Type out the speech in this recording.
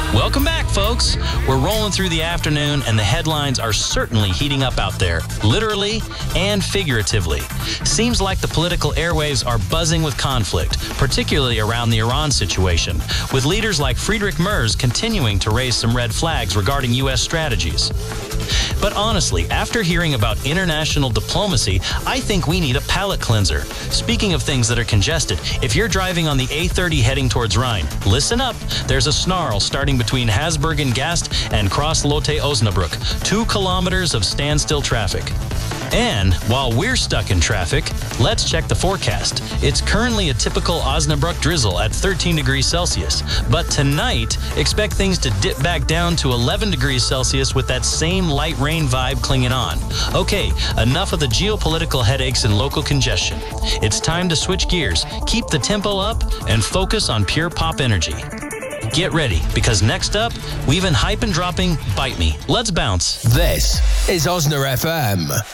Welcome back, folks. We're rolling through the afternoon, and the headlines are certainly heating up out there, literally and figuratively. Seems like the political airwaves are buzzing with conflict, particularly around the Iran situation, with leaders like Friedrich Merz continuing to raise some red flags regarding U.S. strategies. But honestly, after hearing about international diplomacy, I think we need a palate cleanser. Speaking of things that are congested, if you're driving on the A30 heading towards Rhine, listen up. There's a snarl starting between Hasbergen-Gast and Cross-Lotte-Osnabrück, 2 kilometers of standstill traffic. And while we're stuck in traffic, let's check the forecast. It's currently a typical Osnabrück drizzle at 13 degrees Celsius. But tonight, expect things to dip back down to 11 degrees Celsius with that same light rain vibe clinging on. Okay, enough of the geopolitical headaches and local congestion. It's time to switch gears, keep the tempo up, and focus on pure pop energy. Get ready, because next up, we've been hype and dropping Bite Me. Let's bounce. This is Osna FM.